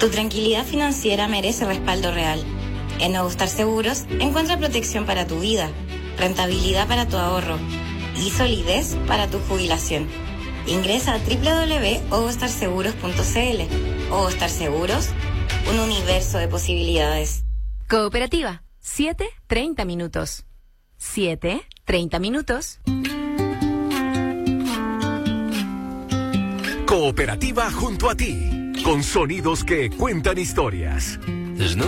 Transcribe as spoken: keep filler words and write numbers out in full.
Tu tranquilidad financiera merece respaldo real. En Nuevo Star Seguros encuentra protección para tu vida, rentabilidad para tu ahorro y solidez para tu jubilación. Ingresa a doble u doble u doble u punto ovostar seguros punto c l. Ovostar Seguros, un universo de posibilidades. Cooperativa, siete treinta minutos. siete treinta minutos. Cooperativa junto a ti, con sonidos que cuentan historias.